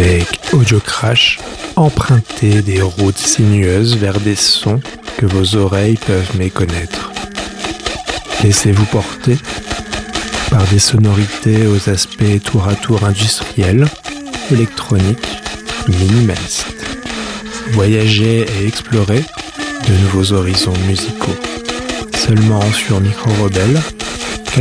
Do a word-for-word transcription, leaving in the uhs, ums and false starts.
Avec Audio Crash, empruntez des routes sinueuses vers des sons que vos oreilles peuvent méconnaître. Laissez-vous porter par des sonorités aux aspects tour à tour industriels, électroniques, minimalistes. Voyagez et explorez de nouveaux horizons musicaux. Seulement sur Micro Rebelle,